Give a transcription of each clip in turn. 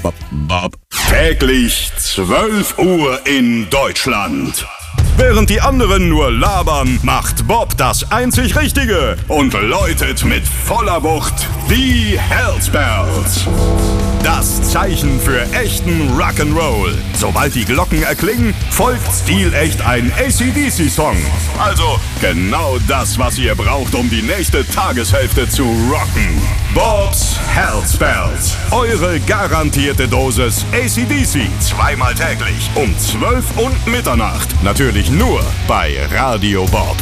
Bob. Täglich 12 Uhr in Deutschland. Während die anderen nur labern, macht Bob das einzig Richtige und läutet mit voller Wucht die Hellspells. Das Zeichen für echten Rock'n'Roll. Sobald die Glocken erklingen, folgt stilecht ein AC/DC-Song. Also genau das, was ihr braucht, um die nächste Tageshälfte zu rocken. Bob's Hellspells. Eure garantierte Dosis AC/DC. Zweimal täglich um 12 und Mitternacht. Natürlich nur bei Radio Bob.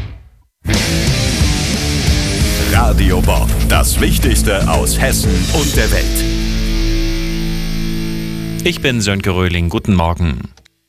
Radio Bob. Das Wichtigste aus Hessen und der Welt. Ich bin Sönke Röhling. Guten Morgen.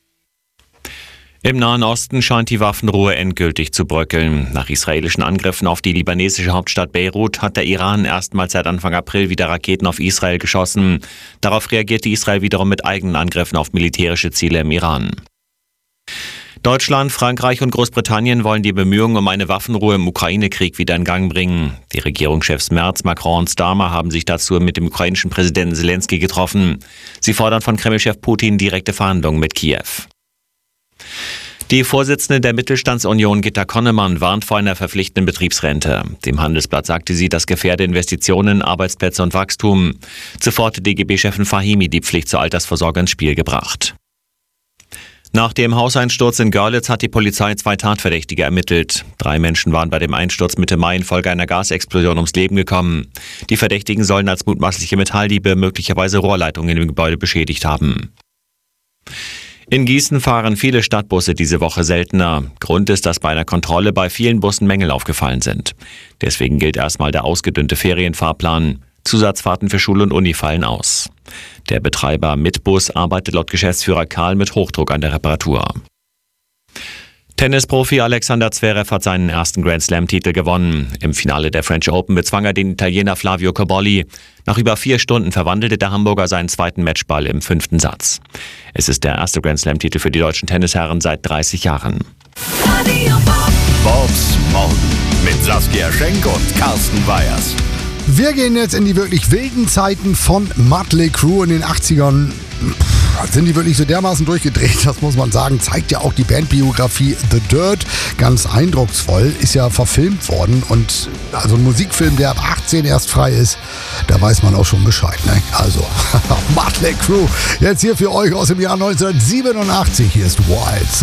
Im Nahen Osten scheint die Waffenruhe endgültig zu bröckeln. Nach israelischen Angriffen auf die libanesische Hauptstadt Beirut hat der Iran erstmals seit Anfang April wieder Raketen auf Israel geschossen. Darauf reagierte Israel wiederum mit eigenen Angriffen auf militärische Ziele im Iran. Deutschland, Frankreich und Großbritannien wollen die Bemühungen um eine Waffenruhe im Ukraine-Krieg wieder in Gang bringen. Die Regierungschefs Merz, Macron und Starmer haben sich dazu mit dem ukrainischen Präsidenten Zelensky getroffen. Sie fordern von Kremlchef Putin direkte Verhandlungen mit Kiew. Die Vorsitzende der Mittelstandsunion Gitta Connemann warnt vor einer verpflichtenden Betriebsrente. Dem Handelsblatt sagte sie, das gefährde Investitionen, Arbeitsplätze und Wachstum. Zuvor hatte DGB-Chefin Fahimi die Pflicht zur Altersvorsorge ins Spiel gebracht. Nach dem Hauseinsturz in Görlitz hat die Polizei 2 Tatverdächtige ermittelt. 3 Menschen waren bei dem Einsturz Mitte Mai infolge einer Gasexplosion ums Leben gekommen. Die Verdächtigen sollen als mutmaßliche Metalldiebe möglicherweise Rohrleitungen im Gebäude beschädigt haben. In Gießen fahren viele Stadtbusse diese Woche seltener. Grund ist, dass bei einer Kontrolle bei vielen Bussen Mängel aufgefallen sind. Deswegen gilt erstmal der ausgedünnte Ferienfahrplan. Zusatzfahrten für Schule und Uni fallen aus. Der Betreiber Mitbus arbeitet laut Geschäftsführer Karl mit Hochdruck an der Reparatur. Tennisprofi Alexander Zverev hat seinen ersten Grand-Slam-Titel gewonnen. Im Finale der French Open bezwang er den Italiener Flavio Cobolli. Nach über 4 Stunden verwandelte der Hamburger seinen zweiten Matchball im 5. Satz. Es ist der erste Grand-Slam-Titel für die deutschen Tennisherren seit 30 Jahren. Bobs Morgen mit Saskia Schenk und Carsten Weyers. Wir gehen jetzt in die wirklich wilden Zeiten von Mötley Crüe in den 80ern. Sind die wirklich so dermaßen durchgedreht, das muss man sagen. Zeigt ja auch die Bandbiografie The Dirt ganz eindrucksvoll. Ist ja verfilmt worden und also ein Musikfilm, der ab 18 erst frei ist, da weiß man auch schon Bescheid. Ne? Also Mötley Crüe, jetzt hier für euch aus dem Jahr 1987. Hier ist Wild.